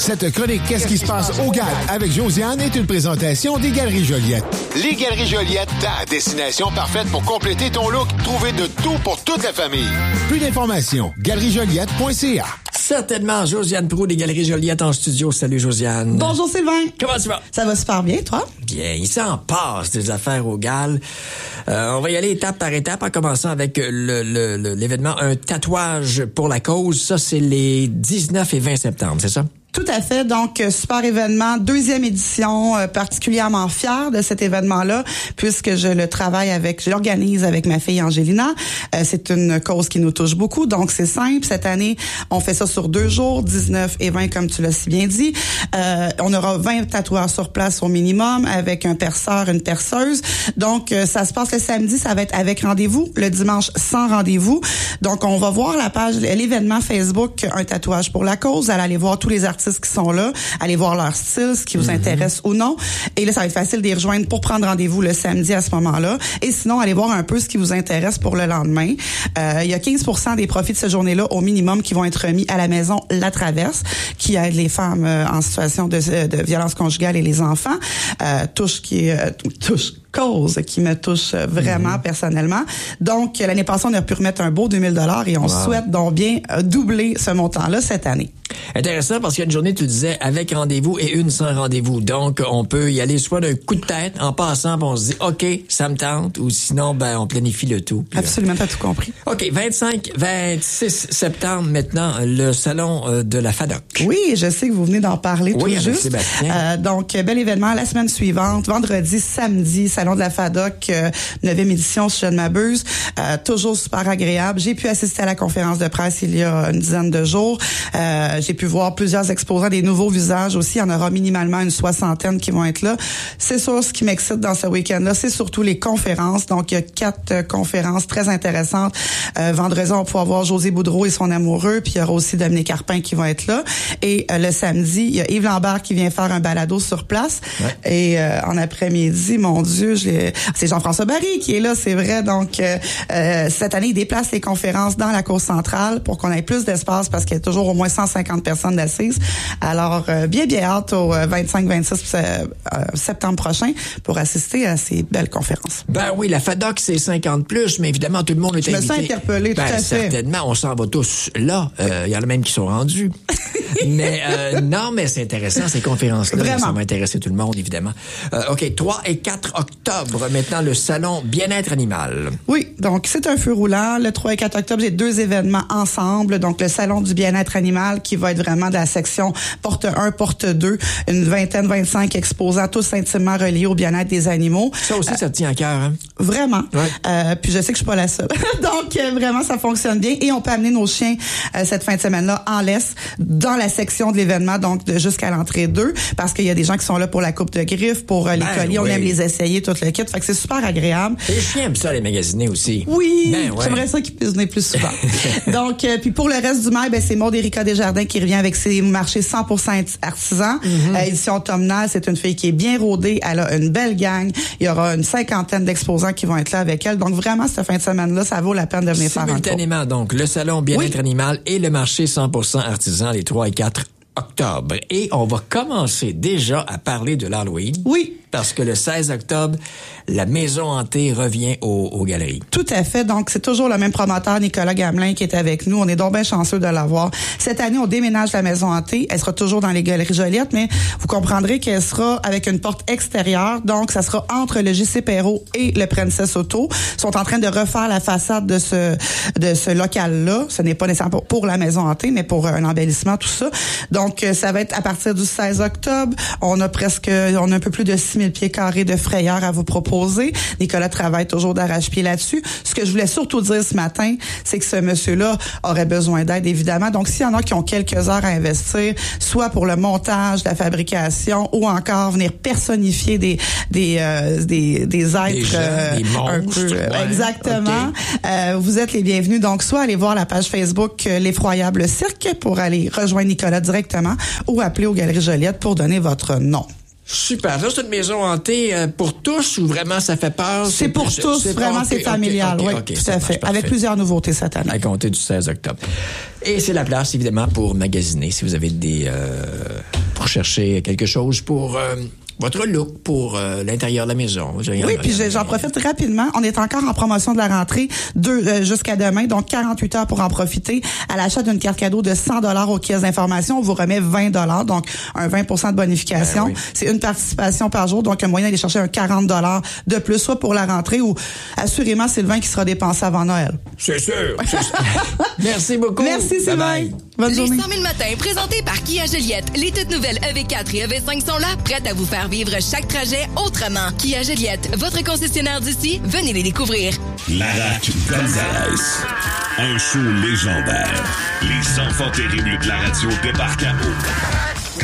Cette chronique Qu'est-ce qui se passe au GAL avec Josiane est une présentation des Galeries Joliette. Les Galeries Joliette, ta destination parfaite pour compléter ton look. Trouver de tout pour toute la famille. Plus d'informations, galeriejoliette.ca. Certainement, Josiane Proulx des Galeries Joliette en studio. Salut Josiane. Bonjour Sylvain. Comment tu vas? Ça va super bien, toi? Bien, il s'en passe des affaires au GAL. On va y aller étape par étape en commençant avec l'événement Un tatouage pour la cause. Ça, c'est les 19 et 20 septembre, c'est ça? Tout à fait. Donc, super événement, 2e édition, particulièrement fière de cet événement-là, puisque je l'organise avec ma fille Angelina. C'est une cause qui nous touche beaucoup, donc c'est simple. Cette année, on fait ça sur 2 jours, 19 et 20, comme tu l'as si bien dit. On aura 20 tatoueurs sur place au minimum, avec un perceur, une perceuse. Donc, ça se passe le samedi, ça va être avec rendez-vous, le dimanche sans rendez-vous. Donc, on va voir l'événement Facebook Un tatouage pour la cause. Allez aller voir tous les artistes qui sont là, allez voir leur style, ce qui vous intéresse ou non. Et là, ça va être facile d'y rejoindre pour prendre rendez-vous le samedi à ce moment-là. Et sinon, allez voir un peu ce qui vous intéresse pour le lendemain. Il y a 15% des profits de cette journée-là au minimum qui vont être remis à la maison La Traverse, qui aide les femmes en situation de violence conjugale et les enfants. Cause qui me touche vraiment personnellement. Donc, l'année passée, on a pu remettre un beau 2000 $ et on souhaite donc bien doubler ce montant-là cette année. Intéressant parce qu'il y a une journée, tu disais, avec rendez-vous et une sans rendez-vous. Donc, on peut y aller soit d'un coup de tête, en passant, on se dit, OK, ça me tente, ou sinon, on planifie le tout. Puis, absolument, t'as tout compris. OK, 25-26 septembre, maintenant, le salon de la FADOC. Oui, je sais que vous venez d'en parler tout juste. Sébastien. Donc, bel événement la semaine suivante, vendredi, samedi, salon de la FADOC, 9e édition, si je ne m'abuse. Toujours super agréable. J'ai pu assister à la conférence de presse il y a une dizaine de jours. J'ai pu voir plusieurs exposants, des nouveaux visages aussi. Il y en aura minimalement une 60aine qui vont être là. C'est sûr, ce qui m'excite dans ce week-end-là, c'est surtout les conférences. Donc, il y a 4 conférences très intéressantes. Vendredi, on va pouvoir voir José Boudreau et son amoureux, puis il y aura aussi Dominique Carpin qui vont être là. Et le samedi, il y a Yves Lambert qui vient faire un balado sur place. Ouais. Et en après-midi, mon Dieu, c'est Jean-François Barry qui est là, c'est vrai. Donc, cette année, il déplace les conférences dans la cour centrale pour qu'on ait plus d'espace parce qu'il y a toujours au moins 150 personnes d'assises. Alors, bien hâte au 25-26 septembre prochain pour assister à ces belles conférences. Ben oui, la FADOC, c'est 50+, mais évidemment, tout le monde est invité. Je me sens interpellée, tout à fait. Certainement, on s'en va tous là. Il y en a même qui sont rendus. Mais non, mais c'est intéressant, ces conférences-là. Vraiment. Ça va intéresser tout le monde, évidemment. OK, 3 et 4 octobre, maintenant, le salon Bien-être animal. Oui, donc c'est un feu roulant. Le 3 et 4 octobre, j'ai 2 événements ensemble. Donc, le salon du bien-être animal qui va être vraiment de la section porte 1, porte 2. Une 25 exposants, tous intimement reliés au bien-être des animaux. Ça aussi, ça te tient à cœur, hein? Vraiment. Ouais. Puis je sais que je suis pas la seule. Donc, vraiment, ça fonctionne bien. Et on peut amener nos chiens cette fin de semaine-là en laisse dans la section de l'événement, donc jusqu'à l'entrée 2, parce qu'il y a des gens qui sont là pour la coupe de griffes, pour les colliers, on aime les essayer, tout le kit. Fait que c'est super agréable. Les chiens aiment ça, les magasiner aussi. Oui, j'aimerais ça qu'ils puissent venir plus souvent. Donc, puis pour le reste du mail, c'est Maud Erika Desjardins qui revient avec ses marchés 100% artisans. Édition automnale, c'est une fille qui est bien rodée. Elle a une belle gang. Il y aura une 50aine d'exposants qui vont être là avec elle. Donc, vraiment, cette fin de semaine-là, ça vaut la peine de venir faire un tour. Simultanément, donc, le salon bien-être animal et le marché 100% artisan, les 3 et 4 octobre. Et on va commencer déjà à parler de l'Halloween. Oui. Parce que le 16 octobre, la Maison Hantée revient aux galeries. Tout à fait. Donc, c'est toujours le même promoteur, Nicolas Gamelin, qui est avec nous. On est donc bien chanceux de l'avoir. Cette année, on déménage la Maison Hantée. Elle sera toujours dans les Galeries Joliette, mais vous comprendrez qu'elle sera avec une porte extérieure. Donc, ça sera entre le JC Perrault et le Princess Auto. Ils sont en train de refaire la façade de ce local-là. Ce n'est pas nécessairement pour la Maison Hantée, mais pour un embellissement, tout ça. Donc, ça va être à partir du 16 octobre. On a un peu plus de 6000 pieds carrés de frayeur à vous proposer. Nicolas travaille toujours d'arrache-pied là-dessus. Ce que je voulais surtout dire ce matin, c'est que ce monsieur-là aurait besoin d'aide, évidemment. Donc, s'il y en a qui ont quelques heures à investir, soit pour le montage, la fabrication, ou encore venir personnifier des êtres, des monstres, un peu, exactement. Okay. Vous êtes les bienvenus. Donc, soit allez voir la page Facebook L'Effroyable Cirque pour aller rejoindre Nicolas directement, ou appeler aux Galeries Joliette pour donner votre nom. Super. Ça, c'est une maison hantée pour tous ou vraiment ça fait peur? C'est pour tous. Vraiment, c'est familial. Oui, tout à fait. Avec plusieurs nouveautés cette année. À compter du 16 octobre. Et c'est la place, évidemment, pour magasiner si vous avez des recherchez quelque chose pour votre look, pour l'intérieur de la maison. Oui, puis j'en profite rapidement. On est encore en promotion de la rentrée jusqu'à demain, donc 48 heures pour en profiter. À l'achat d'une carte cadeau de 100 $ au kiosque d'information, on vous remet 20 $, donc un 20 % de bonification. C'est une participation par jour, donc un moyen d'aller chercher un 40 $ de plus, soit pour la rentrée ou assurément c'est le 20 qui sera dépensé avant Noël. C'est sûr. Merci beaucoup. Merci Sylvain. Bonne journée. Les 100 000 matins présentés par Kia Joliette. Les toutes nouvelles EV4 et EV5 sont là, prêtes à vous faire vivre chaque trajet autrement. Kia Joliette, votre concessionnaire d'ici, venez les découvrir. Larac Gonzalez. Un show légendaire. Les enfants terribles de la radio débarquent à eau.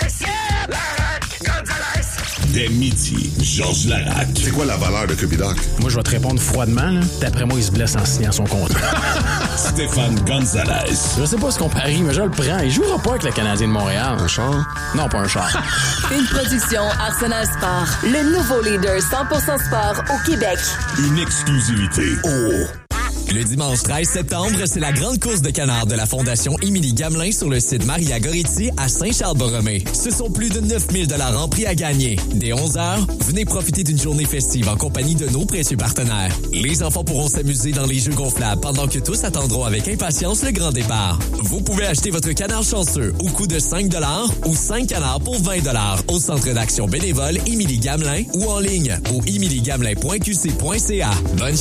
Dès midi, Georges Larac. C'est quoi la valeur de Cupidoc? Moi, je vais te répondre froidement. Là. D'après moi, il se blesse en signant son contrat. Stéphane Gonzalez. Je sais pas ce qu'on parie, mais je le prends. Il jouera pas avec le Canadien de Montréal. Un char? Non, pas un char. Une production Arsenal Sport. Le nouveau leader 100% sport au Québec. Une exclusivité. Oh! Le dimanche 13 septembre, c'est la grande course de canard de la Fondation Émilie Gamelin sur le site Maria Goretti à Saint-Charles-Borromée. Ce sont plus de 9 000 $ en prix à gagner. Dès 11h, venez profiter d'une journée festive en compagnie de nos précieux partenaires. Les enfants pourront s'amuser dans les jeux gonflables pendant que tous attendront avec impatience le grand départ. Vous pouvez acheter votre canard chanceux au coût de 5 $ ou 5 canards pour 20 $ au centre d'action bénévole Émilie Gamelin ou en ligne au emiliegamelin.qc.ca. Bonne